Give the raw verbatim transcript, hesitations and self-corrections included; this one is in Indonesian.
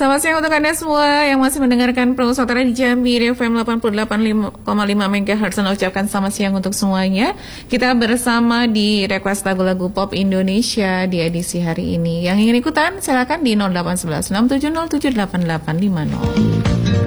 Selamat siang untuk Anda semua yang masih mendengarkan Pro Suara di Jambi F M delapan puluh delapan koma lima megahertz. Saya ucapkan selamat siang untuk semuanya. Kita bersama di request lagu-lagu pop Indonesia di edisi hari ini. Yang ingin ikutan silakan di nol delapan satu satu enam tujuh nol tujuh delapan delapan lima nol.